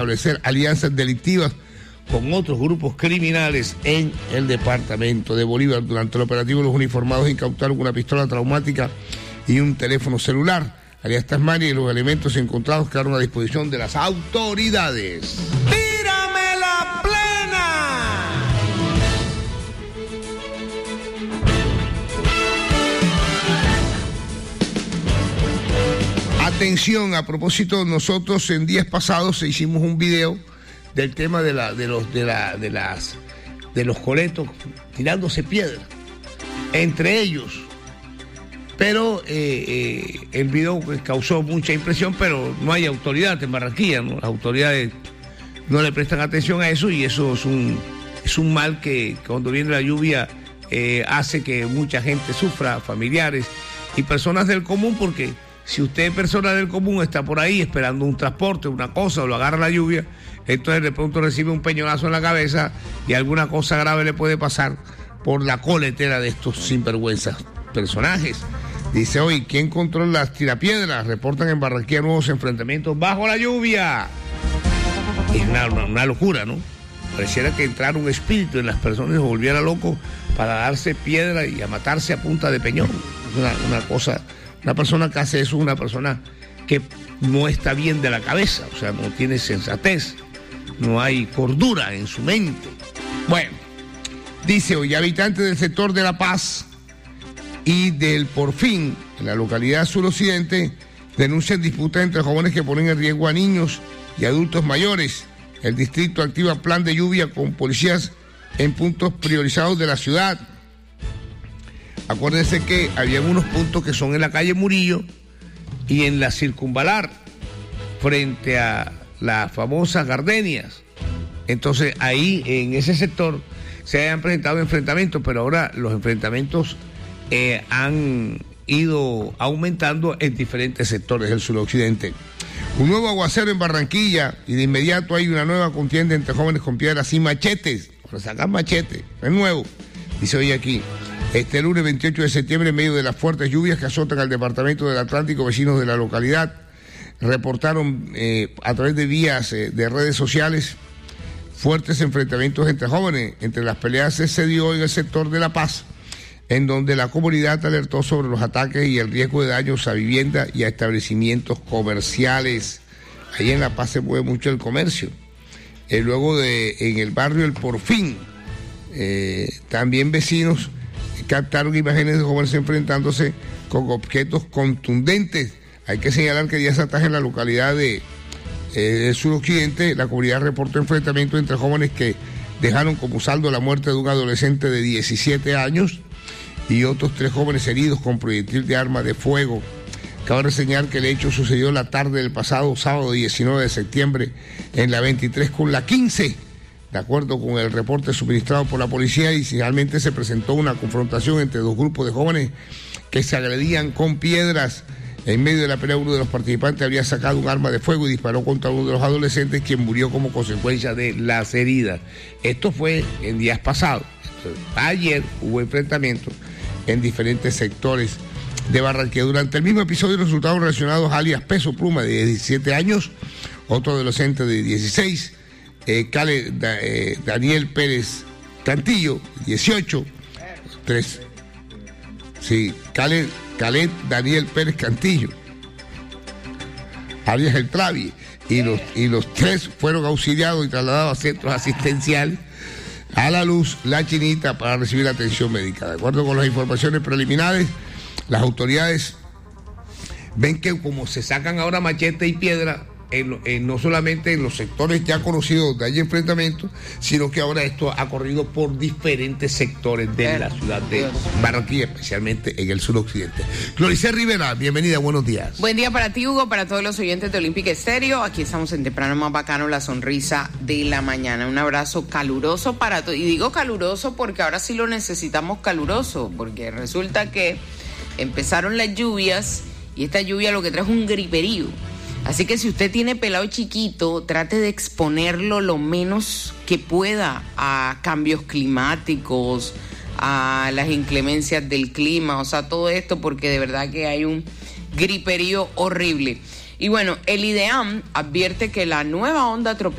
establecer alianzas delictivas con otros grupos criminales en el departamento de Bolívar. Durante el operativo, los uniformados incautaron una pistola traumática y un teléfono celular. Alias Tasmania y los elementos encontrados quedaron a disposición de las autoridades. ¡Tírame la plena! Atención, a propósito, nosotros en días pasados hicimos un video del tema de los coletos tirándose piedra entre ellos, pero el video causó mucha impresión, pero no hay autoridad en Barranquilla, ¿no? Las autoridades no le prestan atención a eso, y eso es un mal que cuando viene la lluvia hace que mucha gente sufra, familiares y personas del común, porque si usted, persona del común, está por ahí esperando un transporte, una cosa, o lo agarra la lluvia, entonces de pronto recibe un peñonazo en la cabeza y alguna cosa grave le puede pasar por la coletera de estos sinvergüenzas personajes. Dice hoy, ¿quién controla las tirapiedras? Reportan en Barranquilla nuevos enfrentamientos bajo la lluvia. Es una locura, ¿no? Pareciera que entrara un espíritu en las personas y se volviera loco para darse piedra y a matarse a punta de peñón. Una cosa, una persona que hace eso es una persona que no está bien de la cabeza, o sea, no tiene sensatez, no hay cordura en su mente. Bueno, dice hoy, habitantes del sector de La Paz y del Porfín, en la localidad suroccidente, denuncian disputas entre jóvenes que ponen en riesgo a niños y adultos mayores. El distrito activa plan de lluvia con policías en puntos priorizados de la ciudad. Acuérdense que había unos puntos que son en la calle Murillo y en la Circunvalar, frente a las famosas gardenias. Entonces ahí, en ese sector, se habían presentado enfrentamientos, pero ahora los enfrentamientos han ido aumentando en diferentes sectores del suroccidente. Un nuevo aguacero en Barranquilla y de inmediato hay una nueva contienda entre jóvenes con piedras y machetes. Ahora sacan machetes, es nuevo. Dice hoy aquí, este lunes 28 de septiembre, en medio de las fuertes lluvias que azotan al departamento del Atlántico, vecinos de la localidad reportaron a través de vías de redes sociales fuertes enfrentamientos entre jóvenes. Entre las peleas se dio en el sector de La Paz, en donde la comunidad alertó sobre los ataques y el riesgo de daños a vivienda y a establecimientos comerciales. Ahí en La Paz se mueve mucho el comercio. Luego en el barrio El Porfín, también vecinos captaron imágenes de jóvenes enfrentándose con objetos contundentes. Hay que señalar que días atrás en la localidad del suroccidente, la comunidad reportó enfrentamientos entre jóvenes que dejaron como saldo la muerte de un adolescente de 17 años y otros 3 jóvenes heridos con proyectil de arma de fuego. Cabe reseñar que el hecho sucedió la tarde del pasado sábado 19 de septiembre en la 23 con la 15. De acuerdo con el reporte suministrado por la policía, inicialmente se presentó una confrontación entre 2 grupos de jóvenes que se agredían con piedras. En medio de la pelea, uno de los participantes había sacado un arma de fuego y disparó contra uno de los adolescentes, quien murió como consecuencia de las heridas. Esto fue en días pasados. Ayer hubo enfrentamientos en diferentes sectores de Barranquilla. Durante el mismo episodio resultaron relacionados alias Peso Pluma, de 17 años, otro adolescente de 16, Daniel Pérez Cantillo, 18, 3. Sí, Caled Daniel Pérez Cantillo, alias El Travi, y los 3 fueron auxiliados y trasladados a centros asistenciales a La Luz, La Chinita, para recibir atención médica. De acuerdo con las informaciones preliminares, las autoridades ven que como se sacan ahora machete y piedra, no solamente en los sectores ya conocidos donde hay enfrentamientos, sino que ahora esto ha corrido por diferentes sectores de la ciudad de Barranquilla, especialmente en el suroccidente. Glorice Rivera, bienvenida, buenos días. Buen día para ti, Hugo, para todos los oyentes de Olímpica Estéreo. Aquí estamos en Temprano Más Bacano, la sonrisa de la mañana. Un abrazo caluroso para todos. Y digo caluroso porque ahora sí lo necesitamos caluroso, porque resulta que empezaron las lluvias y esta lluvia lo que trae es un griperío. Así que si usted tiene pelado chiquito, trate de exponerlo lo menos que pueda a cambios climáticos, a las inclemencias del clima, o sea, todo esto, porque de verdad que hay un griperío horrible. Y bueno, el IDEAM advierte que la nueva onda tropical